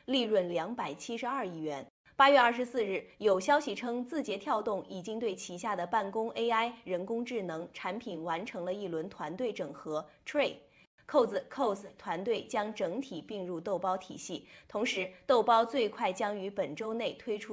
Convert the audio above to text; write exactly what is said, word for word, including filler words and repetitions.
利润两百七十二亿元。八月二十四日，有消息称，字节跳动已经对旗下的办公 A I 人工智能产品完成了一轮团队整合。Tree Codes C O S 团队将整体并入豆包体系，同时豆包最快将于本周内推出。